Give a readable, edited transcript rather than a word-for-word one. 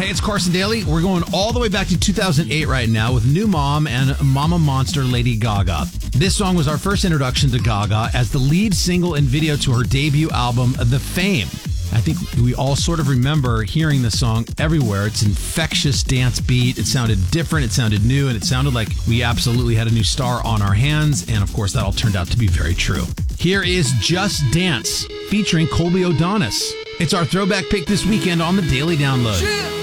Hey, it's Carson Daly. We're going all the way back to 2008 right now with New Mom and Mama Monster Lady Gaga. This song was our first introduction to Gaga as the lead single and video to her debut album, The Fame. I think we all sort of remember hearing the song everywhere. It's an infectious dance beat. It sounded different, it sounded new, and it sounded like we absolutely had a new star on our hands. And of course, that all turned out to be very true. Here is Just Dance featuring Colby O'Donis. It's our throwback pick this weekend on the Daily Download.